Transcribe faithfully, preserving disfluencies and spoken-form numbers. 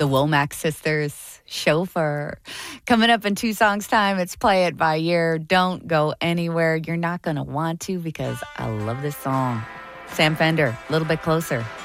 the Womack Sisters, Chauffeur. Coming up in two songs' time, it's Play It By Ear. Don't go anywhere. You're not going to want to because I love this song. Sam Fender, a little bit closer.